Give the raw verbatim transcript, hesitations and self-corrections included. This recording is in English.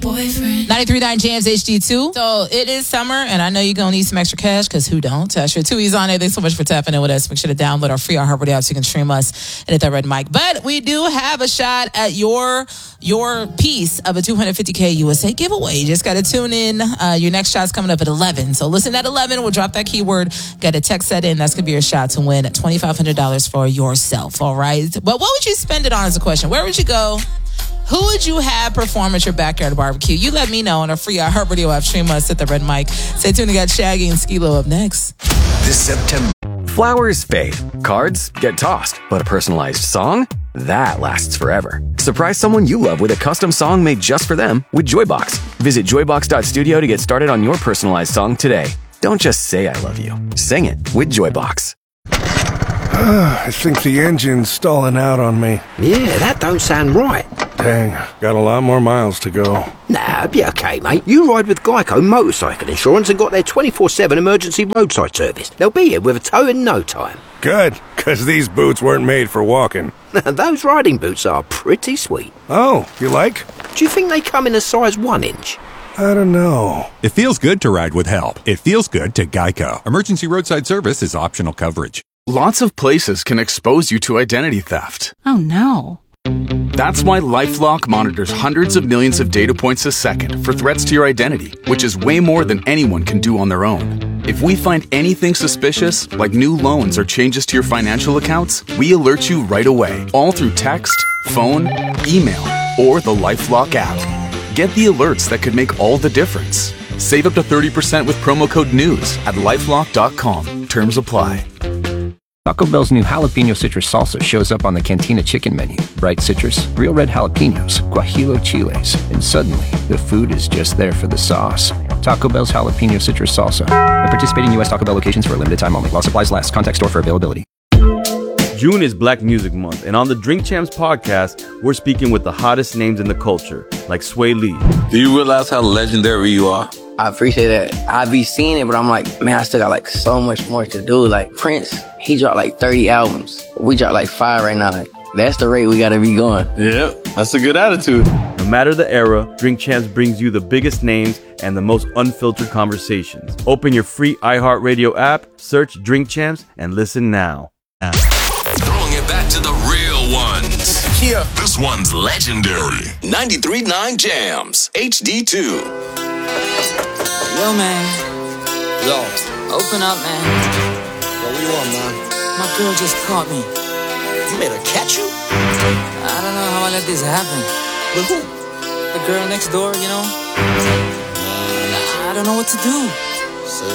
boyfriend. ninety-three point nine Jams H D two. So it is summer, and I know you're going to need some extra cash, because who don't? Uh, sure, two E's on it. Thanks so much for tapping in with us. Make sure to download our free iHeartRadio app so you can stream us and hit that red mic. But we do have a shot at your your piece of a two hundred fifty K U S A giveaway. You just got to tune in. Uh, your next shot's coming up at eleven. So listen at eleven. We'll drop that keyword. Got to text that in. That's going to be your shot to win twenty-five hundred dollars for yourself. All right. But what would you spend it on is a question. Where would you go? Who would you have perform at your backyard barbecue? You let me know on our free iHeartRadio app. Stream us at the red mic. Stay tuned. We got Shaggy and Skee-Lo up next. This September. Flowers fade. Cards get tossed. But a personalized song? That lasts forever. Surprise someone you love with a custom song made just for them with Joybox. Visit joybox dot studio to get started on your personalized song today. Don't just say I love you. Sing it with Joybox. I think the engine's stalling out on me. Yeah, that don't sound right. Dang, got a lot more miles to go. Nah, be okay, mate. You ride with Geico Motorcycle Insurance and got their twenty-four seven emergency roadside service. They'll be here with a tow in no time. Good, because these boots weren't made for walking. Those riding boots are pretty sweet. Oh, you like? Do you think they come in a size one inch? I don't know. It feels good to ride with help. It feels good to Geico. Emergency roadside service is optional coverage. Lots of places can expose you to identity theft. Oh, no. That's why LifeLock monitors hundreds of millions of data points a second for threats to your identity, which is way more than anyone can do on their own. If we find anything suspicious, like new loans or changes to your financial accounts, we alert you right away, all through text, phone, email, or the LifeLock app. Get the alerts that could make all the difference. Save up to thirty percent with promo code NEWS at lifelock dot com. Terms apply. Taco Bell's new jalapeno citrus salsa shows up on the Cantina chicken menu. Bright citrus, real red jalapenos, guajillo chiles, and suddenly the food is just there for the sauce. Taco Bell's jalapeno citrus salsa. At participating U S Taco Bell locations for a limited time only. While supplies last. Contact store for availability. June is Black Music Month, and on the Drink Champs podcast, we're speaking with the hottest names in the culture, like Sway Lee. Do you realize how legendary you are? I appreciate that. I be seeing it, but I'm like, man, I still got like so much more to do. Like Prince, he dropped like thirty albums. We dropped like five right now. Like, that's the rate we gotta be going. Yeah, that's a good attitude. No matter the era, Drink Champs brings you the biggest names and the most unfiltered conversations. Open your free iHeartRadio app, search Drink Champs, and listen now. Throwing it back to the real ones. Yeah. This one's legendary. ninety-three point nine Jams H D two. Yo, man. Yo. Open up, man. Yo, what you want, man? My girl just caught me. You made her catch you? I don't know how I let this happen. With who? The girl next door, you know? I don't know what to do.